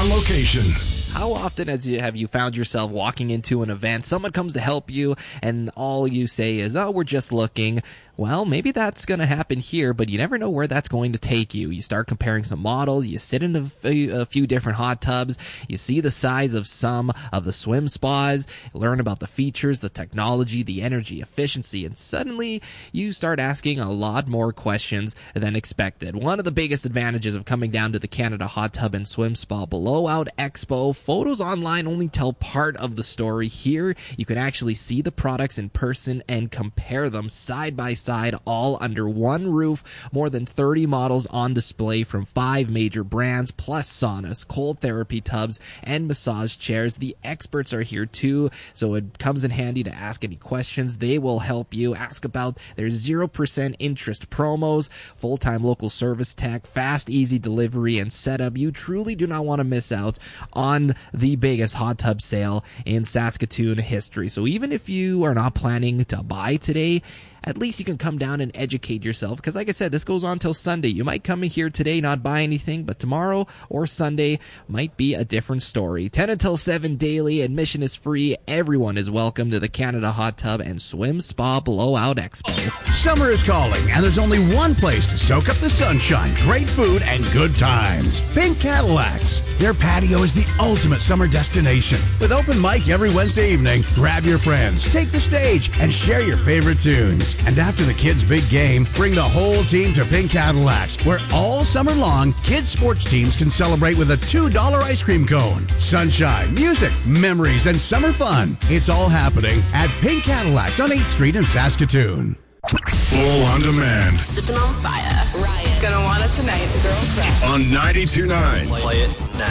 on location. How often have you found yourself walking into an event, someone comes to help you, and all you say is, oh, we're just looking? Well, maybe that's going to happen here, but you never know where that's going to take you. You start comparing some models, you sit in a few different hot tubs, you see the size of some of the swim spas, learn about the features, the technology, the energy efficiency, and suddenly you start asking a lot more questions than expected. One of the biggest advantages of coming down to the Canada Hot Tub and Swim Spa Blowout Expo, photos online only tell part of the story. Here, you can actually see the products in person and compare them side by side, all under one roof. More than 30 models on display from 5 major brands, plus saunas, cold therapy tubs, and massage chairs. The experts are here too, so it comes in handy to ask any questions. They will help you. Ask about their 0% interest promos, full-time local service tech, fast, easy delivery and setup. You truly do not want to miss out on the biggest hot tub sale in Saskatoon history. So even if you are not planning to buy today, at least you can come down and educate yourself, because like I said, this goes on till Sunday. You might come in here today, not buy anything, but tomorrow or Sunday might be a different story. 10 until 7 daily. Admission is free. Everyone is welcome to the Canada Hot Tub and Swim Spa Blowout Expo. Summer is calling, and there's only one place to soak up the sunshine, great food, and good times. Pink Cadillacs. Their patio is the ultimate summer destination. With open mic every Wednesday evening, grab your friends, take the stage, and share your favorite tunes. And after the kids' big game, bring the whole team to Pink Cadillacs, where all summer long, kids' sports teams can celebrate with a $2 ice cream cone. Sunshine, music, memories, and summer fun. It's all happening at Pink Cadillacs on 8th Street in Saskatoon. Full on demand. Sipping on fire. Riot. Gonna want it tonight. Girl Crush. On 92.9. Play it now.